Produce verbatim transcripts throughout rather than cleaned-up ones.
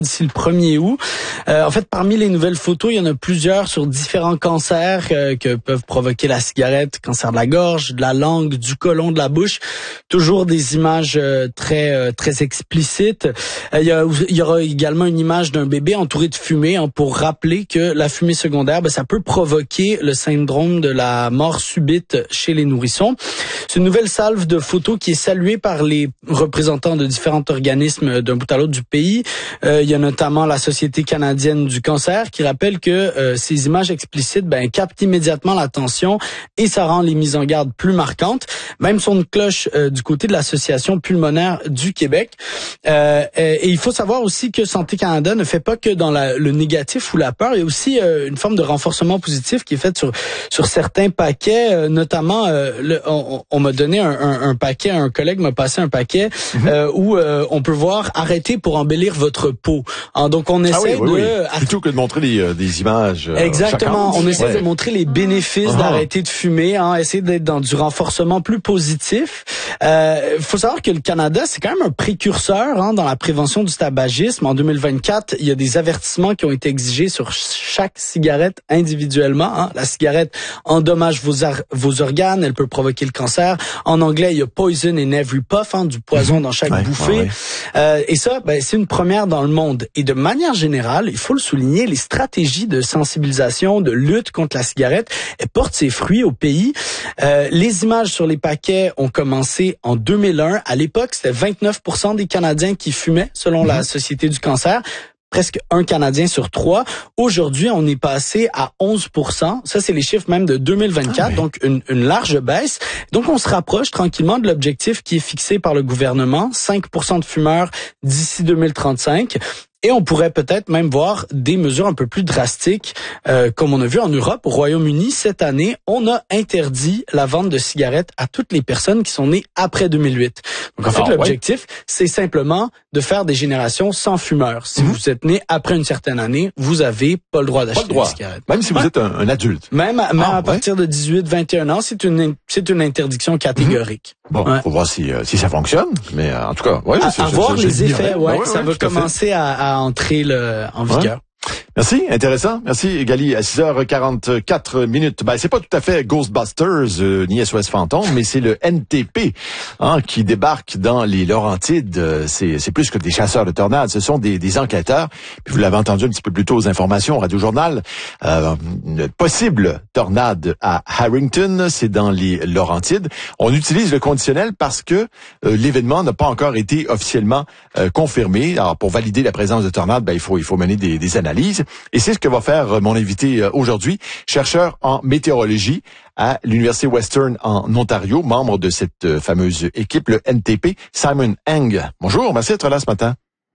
d'ici le premier août. Euh, en fait, parmi les nouvelles photos, il y en a plusieurs sur différents cancers euh, que peuvent provoquer la cigarette, cancer de la gorge, de la langue, du côlon, de la bouche. Toujours des images euh, très euh, très explicites. Euh, il, y a, il y aura également une image d'un bébé entouré de fumée hein, pour rappeler que la fumée secondaire, ben, ça peut provoquer le syndrome de la mort subite chez les nourrissons. C'est une nouvelle salve de photos qui est saluée par les représentants de différents organismes d'un bout à l'autre du pays. Euh, il y a notamment la Société canadienne du cancer qui rappelle que euh, ces images explicites ben, captent immédiatement l'attention et ça rend les mises en garde plus marquantes. Même son cloche euh, du côté de l'Association pulmonaire du Québec. Euh, et, et il faut savoir aussi que Santé Canada ne fait pas que dans la, le négatif ou la peur. Il y a aussi euh, une forme de renforcement positif qui est faite sur sur certains paquets. Euh, notamment, euh, le, on, on m'a donné un, un, un paquet, un collègue m'a passé un paquet mm-hmm. euh, où euh, on peut voir « Arrêtez pour embellir votre peau ». Hein, donc on essaie ah oui, oui, de... Oui. Plutôt que de montrer des, euh, des images euh, Exactement, choquantes. on essaie ouais. de montrer les bénéfices uh-huh. d'arrêter de fumer, hein, essayer d'être dans du renforcement plus positif. Il euh, faut savoir que le Canada, c'est quand même un précurseur hein, dans la prévention du tabagisme. En deux mille vingt-quatre, il y a des avertissements qui ont été exigés sur chaque cigarette individuellement. Hein. La cigarette endommage vos, ar- vos organes, elle peut provoquer le cancer. En anglais, il y a poison in every puff, hein, du poison mm-hmm. dans chaque ouais, bouffée. Ouais, ouais. Euh, et ça, ben, c'est une première dans le monde. Et de manière générale, il faut le souligner, les stratégies de sensibilisation, de lutte contre la cigarette, elles portent ses fruits au pays. Euh, les images sur les paquets ont commencé en deux mille un. À l'époque, c'était vingt-neuf pour cent des Canadiens qui fumaient, selon mmh. la Société du cancer. Presque un Canadien sur trois. Aujourd'hui, on est passé à onze pour cent. Ça, c'est les chiffres même de deux mille vingt-quatre, ah oui. donc une, une large baisse. Donc, on se rapproche tranquillement de l'objectif qui est fixé par le gouvernement, cinq pour cent de fumeurs d'ici deux mille trente-cinq. Et on pourrait peut-être même voir des mesures un peu plus drastiques, euh, comme on a vu en Europe, au Royaume-Uni, cette année, on a interdit la vente de cigarettes à toutes les personnes qui sont nées après deux mille huit. Donc en fait, ah, l'objectif, ouais. c'est simplement de faire des générations sans fumeurs. Si mm-hmm. vous êtes né après une certaine année, vous avez pas le droit d'acheter des cigarettes. Même si ouais. vous êtes un, un adulte. Même, à, même ah, à ouais. partir de dix-huit, vingt et un ans, c'est une c'est une interdiction catégorique. Mm-hmm. Bon, ouais. faut voir si euh, si ça fonctionne, mais euh, en tout cas, ouais, à, c'est, à c'est, voir c'est, les c'est effets, ouais, ouais, ça ouais, va commencer à, à entrer le, en vigueur. Ouais. Merci, intéressant. Merci, Gali. À six heures quarante-quatre minutes. Ben, c'est pas tout à fait Ghostbusters, euh, ni S O S Fantôme, mais c'est le N T P, hein, qui débarque dans les Laurentides. C'est, c'est plus que des chasseurs de tornades. Ce sont des, des enquêteurs. Puis vous l'avez entendu un petit peu plus tôt aux informations, Radio Journal. Euh, une possible tornade à Harrington. C'est dans les Laurentides. On utilise le conditionnel parce que euh, l'événement n'a pas encore été officiellement euh, confirmé. Alors, pour valider la présence de tornades, ben, il faut, il faut mener des, des analyses. Et c'est ce que va faire mon invité aujourd'hui, chercheur en météorologie à l'Université Western en Ontario, membre de cette fameuse équipe, le N T P, Simon Eng. Bonjour, merci d'être là ce matin.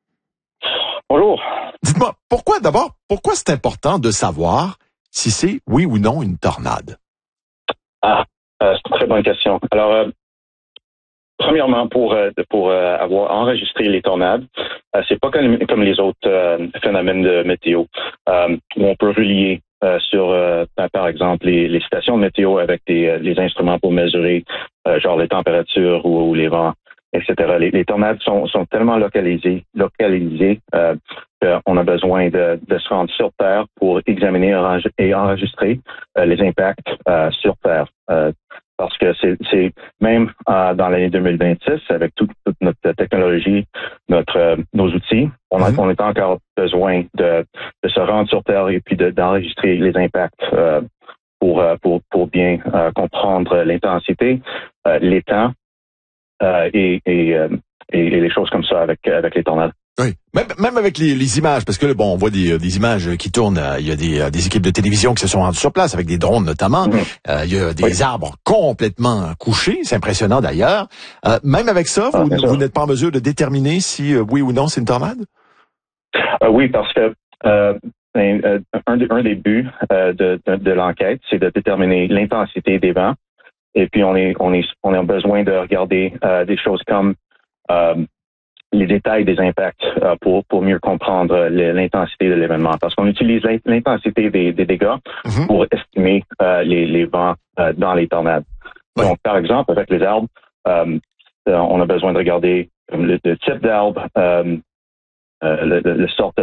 Bonjour. Dites-moi, pourquoi d'abord, pourquoi c'est important de savoir si c'est oui ou non une tornade? Ah, euh, c'est une très bonne question. Alors, euh, Premièrement, pour euh, pour euh, avoir enregistré les tornades, euh, c'est pas comme, comme les autres euh, phénomènes de météo euh, où on peut relier euh, sur euh, par exemple les, les stations de météo avec des les instruments pour mesurer euh, genre les températures ou, ou les vents, et cetera. Les, les tornades sont sont tellement localisées localisées euh, qu'on a besoin de, de se rendre sur Terre pour examiner et enregistrer euh, les impacts euh, sur Terre. Euh, Parce que c'est, c'est même euh, dans l'année deux mille vingt-six, avec toute, toute notre technologie, notre euh, nos outils, on a, mm-hmm. on a encore besoin de, de se rendre sur Terre et puis de, d'enregistrer les impacts euh, pour, euh, pour pour bien euh, comprendre l'intensité, euh, les temps euh, et, et, euh, et, et les choses comme ça avec avec les tornades. Oui, même, même avec les, les images, parce que là, bon, on voit des, des images qui tournent. Il y a des, des équipes de télévision qui se sont rendues sur place avec des drones notamment. Mmh. Euh, il y a des oui. arbres complètement couchés, c'est impressionnant d'ailleurs. Euh, même avec ça, vous, ah, vous n'êtes pas en mesure de déterminer si euh, oui ou non c'est une tornade? Euh, oui, parce que euh, un, un, un des buts euh, de, de, de l'enquête, c'est de déterminer l'intensité des vents. Et puis on est, on est, on a besoin de regarder euh, des choses comme euh, les détails des impacts euh, pour pour mieux comprendre l'intensité de l'événement. Parce qu'on utilise l'intensité des, des dégâts mm-hmm. pour estimer euh, les, les vents euh, dans les tornades. Ouais. Donc, par exemple, avec les arbres, euh, on a besoin de regarder le, le type d'arbre, euh, euh, le, le, le sorte